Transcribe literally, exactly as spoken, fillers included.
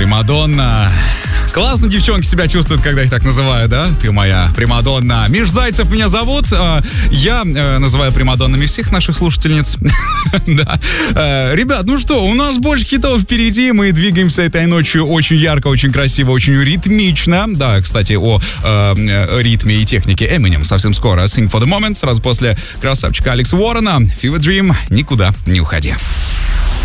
Примадонна. Классно девчонки себя чувствуют, когда их так называют, да? Ты моя примадонна. Миш Зайцев меня зовут. Я называю примадоннами всех наших слушательниц. Да. Ребят, ну что, у нас больше хитов впереди. Мы двигаемся этой ночью очень ярко, очень красиво, очень ритмично. Да, кстати, о э, ритме и технике Eminem совсем скоро. Sing for the Moment. Сразу после красавчика Алекса Уоррена. Fever Dream. Никуда не уходи.